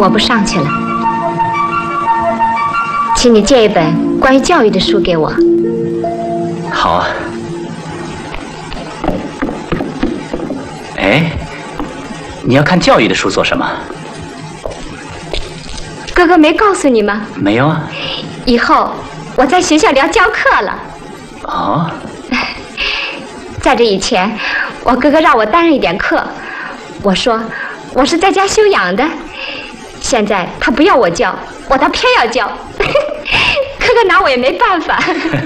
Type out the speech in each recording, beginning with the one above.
我不上去了，请你借一本关于教育的书给我。 好啊。哎，你要看教育的书做什么？ 哥哥没告诉你吗？ 没有啊。 以后我在学校里要教课了。 哦。 在这以前，我哥哥让我担任一点课，我说我是在家休养的。现在他不要我教，我倒偏要教。哥哥拿我也没办法。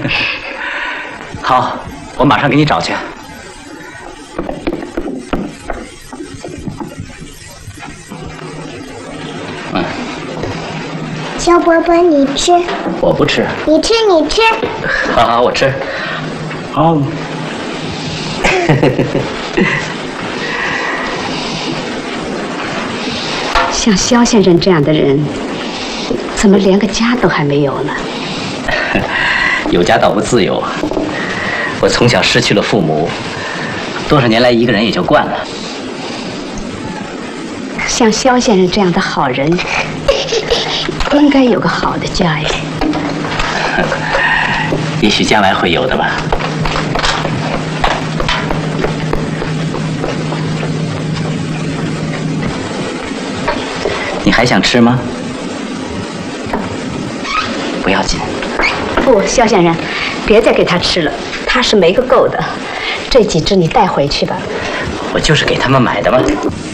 好，我马上给你找去。 小伯伯，你吃。 我不吃。 你吃，你吃。 好好，我吃。哦。 像肖先生这样的人，怎么连个家都还没有呢？ 有家倒不自由。我从小失去了父母，多少年来一个人也就惯了。 像肖先生这样的好人，应该有个好的家呀。 也许将来会有的吧。你还想吃吗？不要紧。 不，肖先生，别再给他吃了，他是没个够的。这几只你带回去吧。 我就是给他们买的嘛。